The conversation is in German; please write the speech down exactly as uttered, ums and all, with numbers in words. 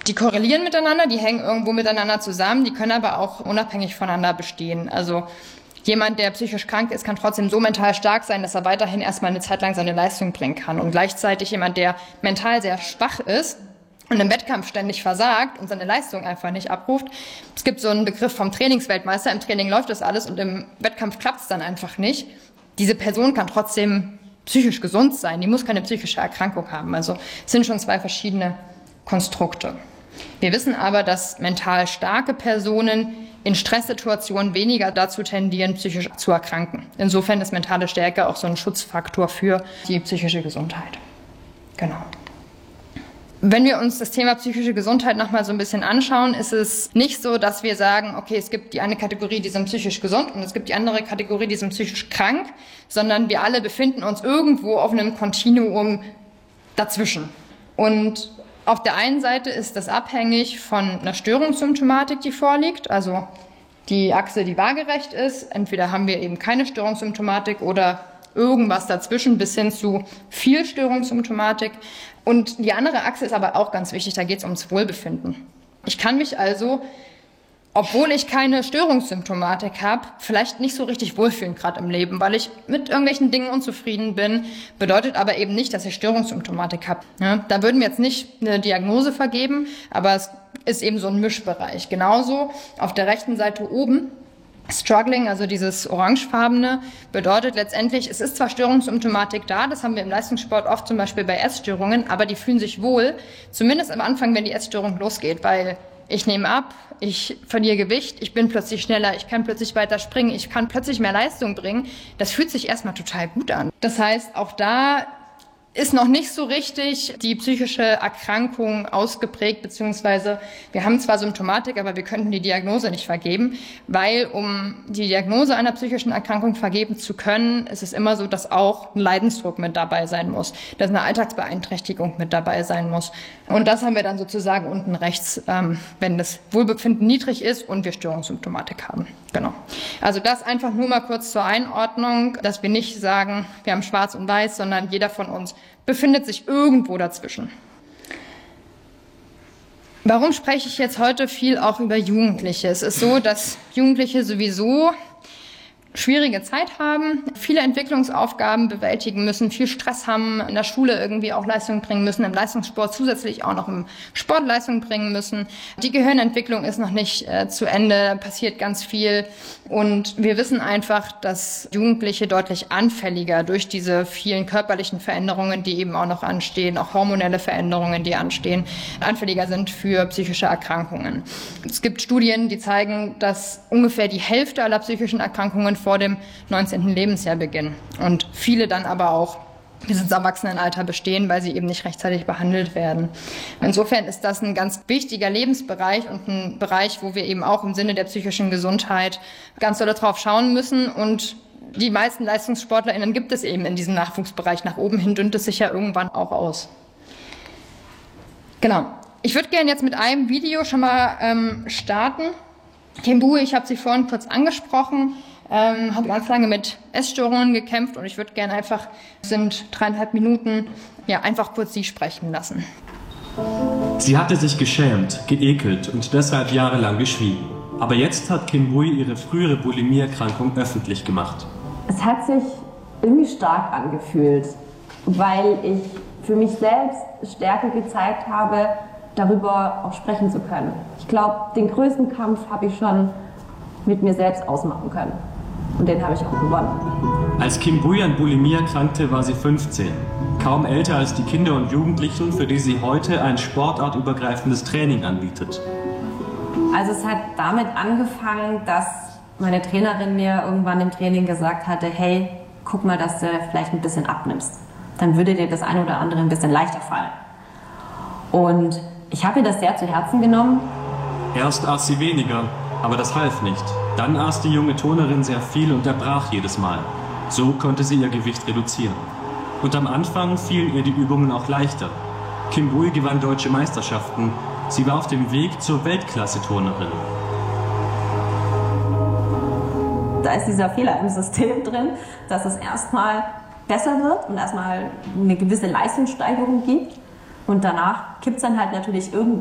Die korrelieren miteinander, die hängen irgendwo miteinander zusammen, die können aber auch unabhängig voneinander bestehen. Also jemand, der psychisch krank ist, kann trotzdem so mental stark sein, dass er weiterhin erstmal eine Zeit lang seine Leistung bringen kann. Und gleichzeitig jemand, der mental sehr schwach ist und im Wettkampf ständig versagt und seine Leistung einfach nicht abruft. Es gibt so einen Begriff vom Trainingsweltmeister, im Training läuft das alles und im Wettkampf klappt es dann einfach nicht. Diese Person kann trotzdem psychisch gesund sein, die muss keine psychische Erkrankung haben. Also es sind schon zwei verschiedene Konstrukte. Wir wissen aber, dass mental starke Personen in Stresssituationen weniger dazu tendieren, psychisch zu erkranken. Insofern ist mentale Stärke auch so ein Schutzfaktor für die psychische Gesundheit. Genau. Wenn wir uns das Thema psychische Gesundheit nochmal so ein bisschen anschauen, ist es nicht so, dass wir sagen, okay, es gibt die eine Kategorie, die sind psychisch gesund und es gibt die andere Kategorie, die sind psychisch krank, sondern wir alle befinden uns irgendwo auf einem Kontinuum dazwischen. Und auf der einen Seite ist das abhängig von einer Störungssymptomatik, die vorliegt, also die Achse, die waagerecht ist. Entweder haben wir eben keine Störungssymptomatik oder irgendwas dazwischen bis hin zu viel Störungssymptomatik. Und die andere Achse ist aber auch ganz wichtig, da geht es ums Wohlbefinden. Ich kann mich also, obwohl ich keine Störungssymptomatik habe, vielleicht nicht so richtig wohlfühlen gerade im Leben, weil ich mit irgendwelchen Dingen unzufrieden bin, bedeutet aber eben nicht, dass ich Störungssymptomatik habe. Ja, da würden wir jetzt nicht eine Diagnose vergeben, aber es ist eben so ein Mischbereich. Genauso auf der rechten Seite oben, Struggling, also dieses orangefarbene, bedeutet letztendlich, es ist zwar Störungssymptomatik da, das haben wir im Leistungssport oft zum Beispiel bei Essstörungen, aber die fühlen sich wohl, zumindest am Anfang, wenn die Essstörung losgeht, weil ich nehme ab, ich verliere Gewicht, ich bin plötzlich schneller, ich kann plötzlich weiter springen, ich kann plötzlich mehr Leistung bringen. Das fühlt sich erstmal total gut an. Das heißt, auch da ist noch nicht so richtig die psychische Erkrankung ausgeprägt, beziehungsweise wir haben zwar Symptomatik, aber wir könnten die Diagnose nicht vergeben, weil um die Diagnose einer psychischen Erkrankung vergeben zu können, ist es immer so, dass auch ein Leidensdruck mit dabei sein muss, dass eine Alltagsbeeinträchtigung mit dabei sein muss. Und das haben wir dann sozusagen unten rechts, ähm, wenn das Wohlbefinden niedrig ist und wir Störungssymptomatik haben. Genau. Also das einfach nur mal kurz zur Einordnung, dass wir nicht sagen, wir haben schwarz und weiß, sondern jeder von uns befindet sich irgendwo dazwischen. Warum spreche ich jetzt heute viel auch über Jugendliche? Es ist so, dass Jugendliche sowieso schwierige Zeit haben, viele Entwicklungsaufgaben bewältigen müssen, viel Stress haben, in der Schule irgendwie auch Leistung bringen müssen, im Leistungssport zusätzlich auch noch im Sport Leistung bringen müssen. Die Gehirnentwicklung ist noch nicht äh, zu Ende, passiert ganz viel und wir wissen einfach, dass Jugendliche deutlich anfälliger durch diese vielen körperlichen Veränderungen, die eben auch noch anstehen, auch hormonelle Veränderungen, die anstehen, anfälliger sind für psychische Erkrankungen. Es gibt Studien, die zeigen, dass ungefähr die Hälfte aller psychischen Erkrankungen vor dem neunzehnten Lebensjahr beginnen und viele dann aber auch bis ins Erwachsenenalter bestehen, weil sie eben nicht rechtzeitig behandelt werden. Insofern ist das ein ganz wichtiger Lebensbereich und ein Bereich, wo wir eben auch im Sinne der psychischen Gesundheit ganz doll drauf schauen müssen und die meisten LeistungssportlerInnen gibt es eben in diesem Nachwuchsbereich. Nach oben hin dünnt es sich ja irgendwann auch aus. Genau. Ich würde gerne jetzt mit einem Video schon mal ähm, starten. Kim Bui, ich habe sie vorhin kurz angesprochen, ähm, habe ganz lange mit Essstörungen gekämpft und ich würde gerne einfach, es sind dreieinhalb Minuten, ja, einfach kurz sie sprechen lassen. Sie hatte sich geschämt, geekelt und deshalb jahrelang geschwiegen. Aber jetzt hat Kim Bui ihre frühere Bulimie-Erkrankung öffentlich gemacht. Es hat sich irgendwie stark angefühlt, weil ich für mich selbst Stärke gezeigt habe, darüber auch sprechen zu können. Ich glaube, den größten Kampf habe ich schon mit mir selbst ausmachen können. Und den habe ich auch gewonnen. Als Kim Bui an Bulimie erkrankte, war sie fünfzehn. Kaum älter als die Kinder und Jugendlichen, für die sie heute ein sportartübergreifendes Training anbietet. Also es hat damit angefangen, dass meine Trainerin mir irgendwann im Training gesagt hatte, hey, guck mal, dass du vielleicht ein bisschen abnimmst. Dann würde dir das eine oder andere ein bisschen leichter fallen. Und ich habe ihr das sehr zu Herzen genommen. Erst aß sie weniger, aber das half nicht. Dann aß die junge Turnerin sehr viel und erbrach jedes Mal. So konnte sie ihr Gewicht reduzieren. Und am Anfang fielen ihr die Übungen auch leichter. Kim Bui gewann deutsche Meisterschaften. Sie war auf dem Weg zur Weltklasse-Turnerin. Da ist dieser Fehler im System drin, dass es erstmal besser wird und erstmal eine gewisse Leistungssteigerung gibt. Und danach kippt es dann halt natürlich irgendwann